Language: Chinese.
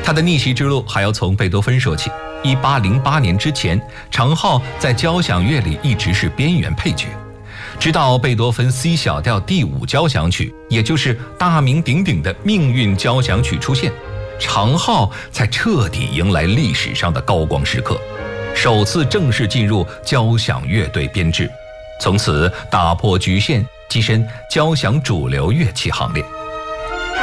他的逆袭之路还要从贝多芬说起。1808年之前，长号在交响乐里一直是边缘配角，直到贝多芬 C 小调第5交响曲，也就是大名鼎鼎的命运交响曲出现，长号才彻底迎来历史上的高光时刻，首次正式进入交响乐队编制，从此打破局限，跻身交响主流乐器行列。